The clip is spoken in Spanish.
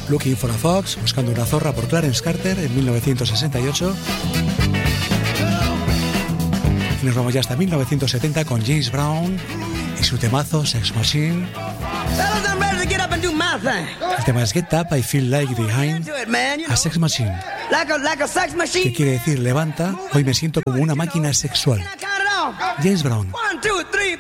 Looking for a Fox, buscando una zorra por Clarence Carter en 1968. Y nos vamos ya hasta 1970 con James Brown y su temazo Sex Machine. El tema es Get Up, I Feel Like Behind a Sex Machine. ¿Qué quiere decir? Levanta, hoy me siento como una máquina sexual. James Brown. 1, 2, 3,